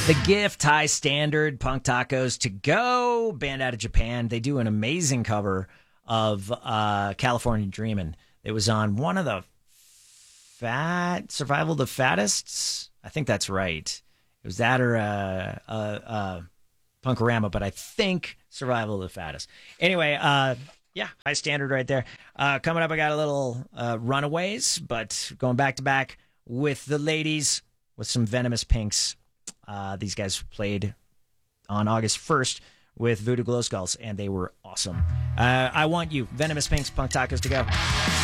The Gift, High Standard, Punk Tacos to Go, band out of Japan. They do an amazing cover of California Dreamin'. It was on one of the Survival of the Fattests. I think that's right. It was that or Punkorama, but I think Survival of the Fattest. Anyway, yeah, High Standard right there. Coming up, I got a little Runaways, but going back to back with the ladies with some Venomous Pinks. These guys played on August 1st with Voodoo Glow Skulls, and they were awesome. I Want You, Venomous Pinks, Punk Tacos to Go.